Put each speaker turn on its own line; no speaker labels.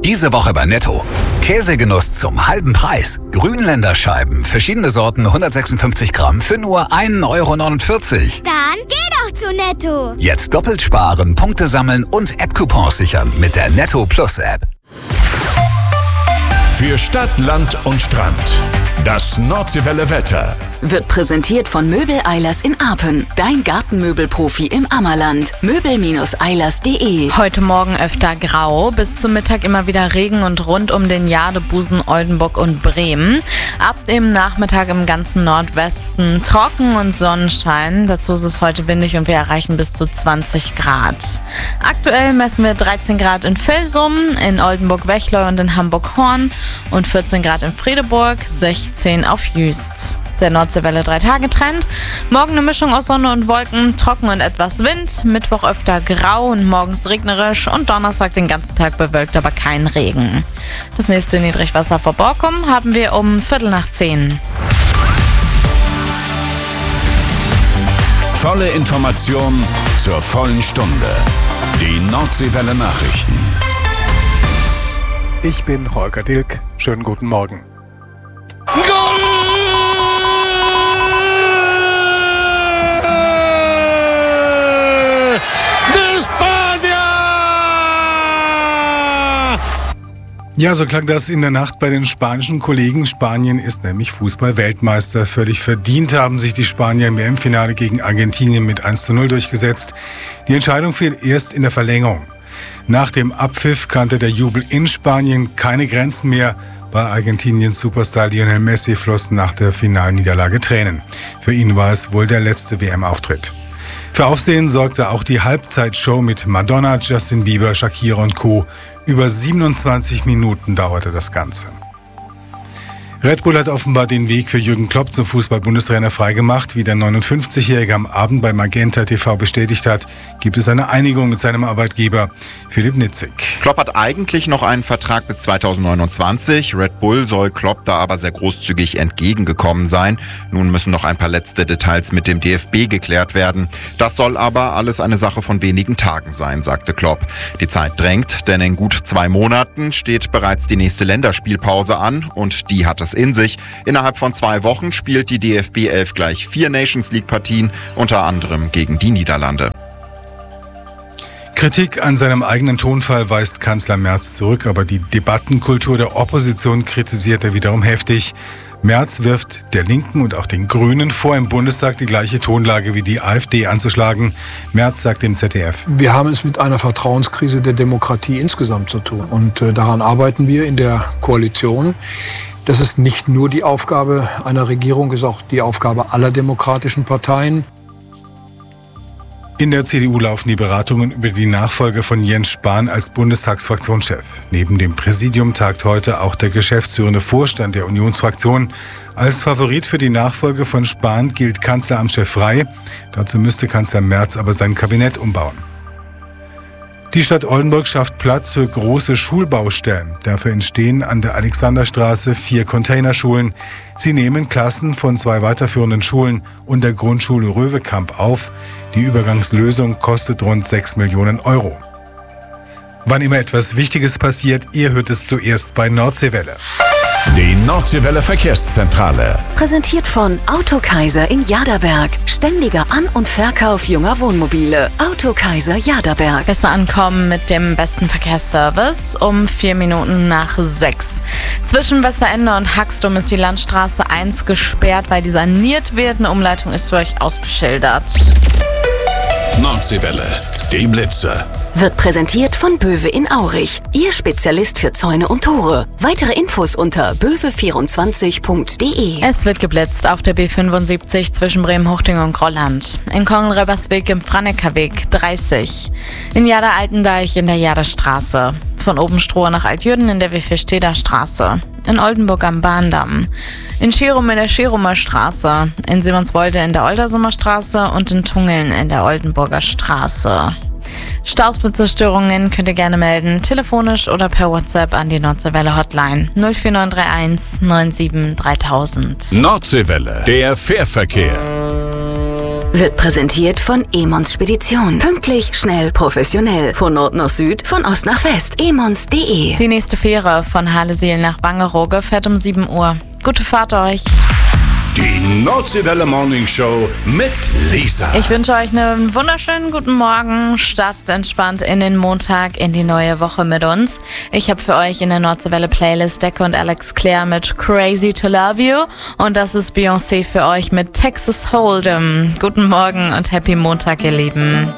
Diese Woche bei Netto. Käsegenuss zum halben Preis. Grünländerscheiben, verschiedene Sorten, 156 Gramm für nur 1,49 €.
Dann geh doch zu Netto.
Jetzt doppelt sparen, Punkte sammeln und App-Coupons sichern mit der Netto Plus App.
Für Stadt, Land und Strand. Das Nordseewelle Wetter
wird präsentiert von Möbel Eilers in Apen. Dein Gartenmöbelprofi im Ammerland. Möbel-eilers.de.
Heute Morgen öfter grau, bis zum Mittag immer wieder Regen und rund um den Jadebusen, Oldenburg und Bremen. Ab dem Nachmittag im ganzen Nordwesten trocken und Sonnenschein. Dazu ist es heute windig und wir erreichen bis zu 20 Grad. Aktuell messen wir 13 Grad in Vilsum, in Oldenburg-Wechleu und in Hamburg-Horn und 14 Grad in Fredeburg, 16 auf Jüst. Der Nordseewelle 3-Tage-Trend. Morgen eine Mischung aus Sonne und Wolken, trocken und etwas Wind. Mittwoch öfter grau und morgens regnerisch und Donnerstag den ganzen Tag bewölkt, aber kein Regen. Das nächste Niedrigwasser vor Borkum haben wir um 9:15.
Volle Information zur vollen Stunde. Die Nordseewelle Nachrichten.
Ich bin Holger Dilk. Schönen guten Morgen.
Goal! De Spanier!
Ja, so klang das in der Nacht bei den spanischen Kollegen. Spanien ist nämlich Fußball-Weltmeister. Völlig verdient haben sich die Spanier im WM-Finale gegen Argentinien mit 1:0 durchgesetzt. Die Entscheidung fiel erst in der Verlängerung. Nach dem Abpfiff kannte der Jubel in Spanien keine Grenzen mehr. Bei Argentiniens Superstar Lionel Messi flossen nach der Finalniederlage Tränen. Für ihn war es wohl der letzte WM-Auftritt. Für Aufsehen sorgte auch die Halbzeitshow mit Madonna, Justin Bieber, Shakira und Co. Über 27 Minuten dauerte das Ganze. Red Bull hat offenbar den Weg für Jürgen Klopp zum Fußball-Bundestrainer freigemacht. Wie der 59-Jährige am Abend bei Magenta TV bestätigt hat, gibt es eine Einigung mit seinem Arbeitgeber Philipp Nitzig.
Klopp hat eigentlich noch einen Vertrag bis 2029. Red Bull soll Klopp da aber sehr großzügig entgegengekommen sein. Nun müssen noch ein paar letzte Details mit dem DFB geklärt werden. Das soll aber alles eine Sache von wenigen Tagen sein, sagte Klopp. Die Zeit drängt, denn in gut 2 Monaten steht bereits die nächste Länderspielpause an und die hat es in sich. Innerhalb von 2 Wochen spielt die DFB 11 gleich 4 Nations-League-Partien, unter anderem gegen die Niederlande.
Kritik an seinem eigenen Tonfall weist Kanzler Merz zurück, aber die Debattenkultur der Opposition kritisiert er wiederum heftig. Merz wirft der Linken und auch den Grünen vor, im Bundestag die gleiche Tonlage wie die AfD anzuschlagen. Merz sagt im ZDF:
Wir haben es mit einer Vertrauenskrise der Demokratie insgesamt zu tun. Und daran arbeiten wir in der Koalition. Das ist nicht nur die Aufgabe einer Regierung, ist auch die Aufgabe aller demokratischen Parteien.
In der CDU laufen die Beratungen über die Nachfolge von Jens Spahn als Bundestagsfraktionschef. Neben dem Präsidium tagt heute auch der geschäftsführende Vorstand der Unionsfraktion. Als Favorit für die Nachfolge von Spahn gilt Kanzleramtschef Frey. Dazu müsste Kanzler Merz aber sein Kabinett umbauen. Die Stadt Oldenburg schafft Platz für große Schulbaustellen. Dafür entstehen an der Alexanderstraße 4 Containerschulen. Sie nehmen Klassen von 2 weiterführenden Schulen und der Grundschule Röwekamp auf. Die Übergangslösung kostet rund 6 Millionen €. Wann immer etwas Wichtiges passiert, ihr hört es zuerst bei Nordseewelle.
Die Nordseewelle Verkehrszentrale.
Präsentiert von Autokaiser in Jaderberg. Ständiger An- und Verkauf junger Wohnmobile. Autokaiser Jaderberg.
Besser ankommen mit dem besten Verkehrsservice um 4 Minuten nach 6. Zwischen Westerende und Haxdom ist die Landstraße 1 gesperrt, weil die saniert wird. Eine Umleitung ist für euch ausgeschildert.
Nordseewelle. Die Blitze.
Wird präsentiert von Böwe in Aurich. Ihr Spezialist für Zäune und Tore. Weitere Infos unter böwe24.de.
Es wird geblitzt auf der B75 zwischen Bremen-Huchting und Grolland. In Kongen-Rebbersweg im Franekerweg 30. In Jader-Altendeich in der Jaderstraße. Von Obenstrohe nach Altjürden in der W4-Steder Straße. In Oldenburg am Bahndamm. In Schirum in der Schirumer Straße. In Simonswolde in der Oldersumer Straße und in Tungeln in der Oldenburger Straße. Staus mit Zerstörungen könnt ihr gerne melden, telefonisch oder per WhatsApp an die Nordseewelle Hotline 04931 97 3000.
Nordseewelle, der Fährverkehr.
Wird präsentiert von Emons Spedition. Pünktlich, schnell, professionell. Von Nord nach Süd, von Ost nach West. emons.de.
Die nächste Fähre von Harleseel nach Wangerooge fährt um 7 Uhr. Gute Fahrt euch.
Die Nordseewelle Morning Show mit Lisa.
Ich wünsche euch einen wunderschönen guten Morgen. Startet entspannt in den Montag, in die neue Woche mit uns. Ich habe für euch in der Nordseewelle Playlist Decke und Alex Claire mit Crazy to Love You. Und das ist Beyoncé für euch mit Texas Hold'em. Guten Morgen und Happy Montag, ihr Lieben.